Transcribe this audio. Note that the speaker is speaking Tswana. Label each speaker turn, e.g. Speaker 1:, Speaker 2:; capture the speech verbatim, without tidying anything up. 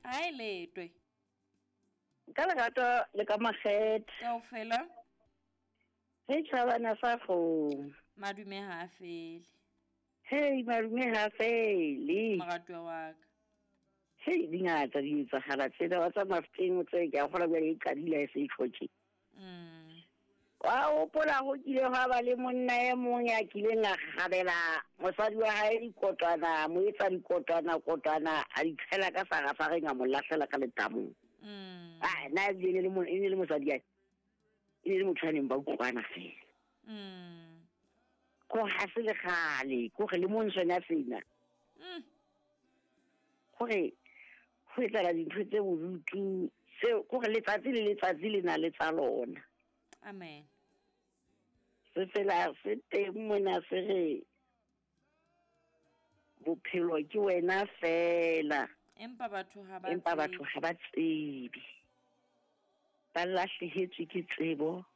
Speaker 1: Hae letwe.
Speaker 2: Ka lerato le ka makgethe.
Speaker 1: Kaofela.
Speaker 2: Hey Thabana sa go.
Speaker 1: Madume ha fele.
Speaker 2: Hey madume ha fele.
Speaker 1: Maratwa wa ka.
Speaker 2: Hey dingata di etsahala tsena wa tsa mafeng tse ke a gola ba e kadile se tlhoke.
Speaker 1: Mm.
Speaker 2: Wa o pola go kile ga ba le monna e mong ya kile nga gabela mosadi wa hae dikotwana mo etsa dikotwana kotwana a di tshela ka sara fa re nga mo lahlela ka letamo.
Speaker 1: Mm.
Speaker 2: Ah na le le mo e le mosadi ya e le motšhaneng ba utlwana fela.
Speaker 1: Mm.
Speaker 2: Ko ha se le gale ko ge le montsona fena.
Speaker 1: Mm.
Speaker 2: Go re go etsa dintho tse borutu se go ge letsatsi le letsatsi le na le tsa lona.
Speaker 1: Amen.
Speaker 2: Se fela se teng mona se re bophelo ke wena fela.
Speaker 1: Empa batho ha ba
Speaker 2: Empa batho ha ba tsebe. Ba lahlehetswe ke tsebo